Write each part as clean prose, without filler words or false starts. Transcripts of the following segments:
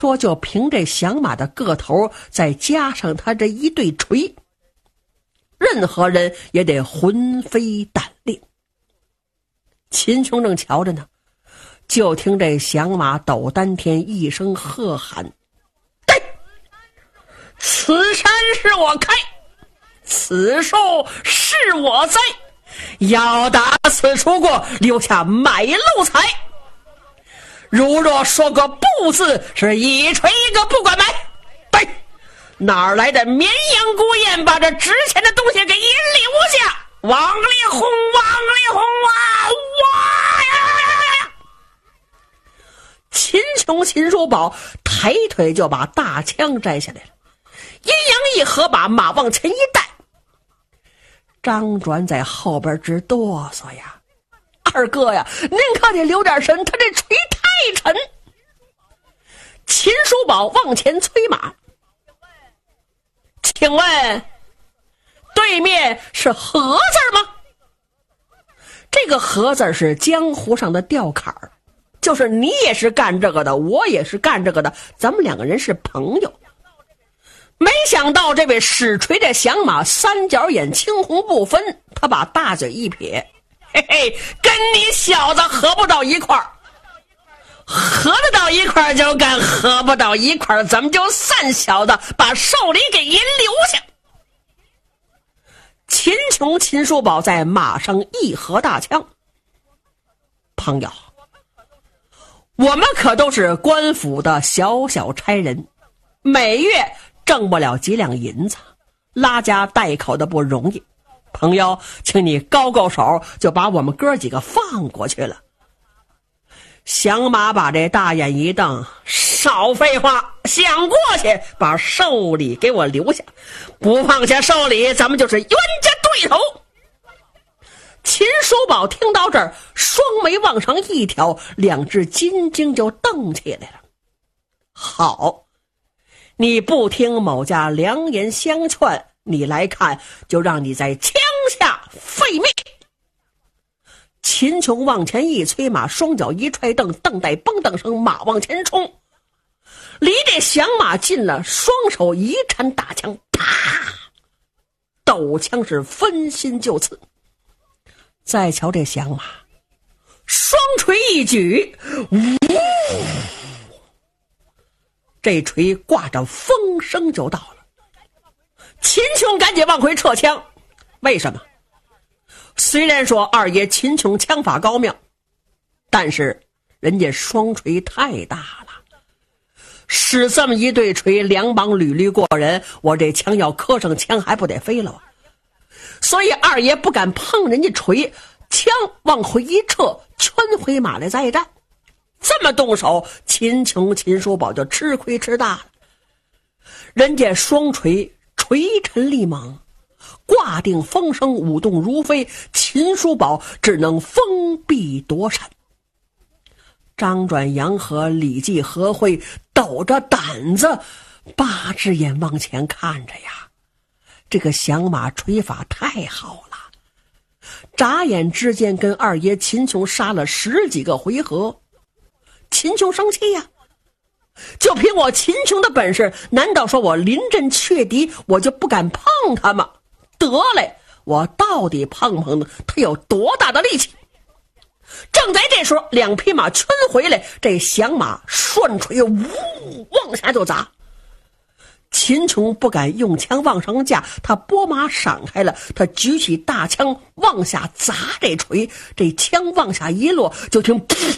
说就凭这响马的个头，再加上他这一对锤，任何人也得魂飞胆裂。秦琼正瞧着呢，就听这响马抖丹天一声喝喊：对，此山是我开，此树是我栽，要打此处过，留下买路财。如若说个不字，是一锤一个不管埋。对，哪儿来的绵羊孤雁，把这值钱的东西给引留下？往里轰，往里轰啊！哇呀！秦琼、秦叔宝抬腿就把大枪摘下来了，阴阳一合，把马往前一带。张转在后边直哆嗦呀：“二哥呀，您可得留点神，他这锤太沉。”秦叔宝往前催马：“请问对面是何字吗？”这个何字是江湖上的吊坎儿，就是你也是干这个的，我也是干这个的，咱们两个人是朋友。没想到这位使锤的响马三角眼青红不分，他把大嘴一撇：“嘿嘿，跟你小子合不到一块儿，合得到一块儿就干，合不到一块儿咱们就散小子，把寿礼给银留下。”秦琼、秦叔宝在马上一合大枪：“朋友，我们可都是官府的小小差人，每月挣不了几两银子，拉家带口的不容易。朋友，请你高高手，就把我们哥几个放过去了。”响马把这大眼一瞪：“少废话，想过去把寿礼给我留下，不放下寿礼，咱们就是冤家对头。”秦叔宝听到这儿，双眉往上一挑，两只金睛就瞪起来了。好，你不听某家良言相劝，你来看，就让你在枪下废命。秦琼往前一催马，双脚一踹蹬，蹬带嘣蹬声，马往前冲，离这响马近了，双手一缠大枪，啪，斗枪是分心就刺。再瞧这响马，双锤一举，呜，这锤挂着风声就到了。秦琼赶紧往回撤枪，为什么？虽然说二爷秦琼枪法高妙，但是人家双锤太大了，使这么一对锤，两膀屡屡过人，我这枪要磕上枪还不得飞了啊！所以二爷不敢碰人家锤，枪往回一撤，圈回马来再战。这么动手，秦琼、秦叔宝就吃亏吃大了。人家双锤锤沉力猛，挂定风声，舞动如飞，秦叔宝只能封闭躲闪。张转、杨和、李继、何辉抖着胆子，八只眼往前看着呀。这个响马锤法太好了，眨眼之间跟二爷秦琼杀了10几个回合。秦琼生气呀，就凭我秦琼的本事，难道说我临阵却敌，我就不敢碰他吗？得嘞，我到底碰碰他有多大的力气。正在这时候，两匹马圈回来，这响马顺锤呜往下就砸。秦琼不敢用枪往上架，他拨马闪开了，他举起大枪往下砸这锤，这枪往下一落，就听噗，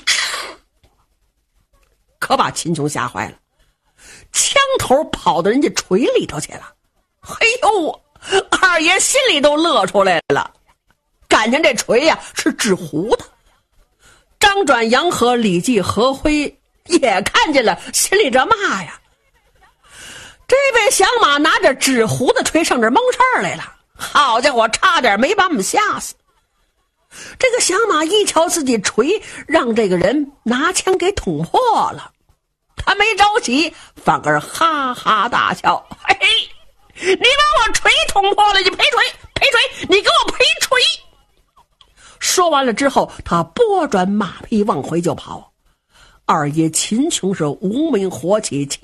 可把秦琼吓坏了，枪头跑到人家锤里头去了。嘿呦，二爷心里都乐出来了，感情这锤呀是纸糊的。张转、杨和、李继、何辉也看见了，心里这骂呀，这位响马拿着纸糊的锤上这蒙事儿来了，好家伙，差点没把我们吓死。这个响马一瞧自己锤让这个人拿枪给捅破了，他没着急，反而哈哈大笑：“嘿嘿，你把我锤捅破了，你赔锤，赔锤，你给我赔锤！”说完了之后，他拨转马匹往回就跑。 二爷秦琼是无名火起，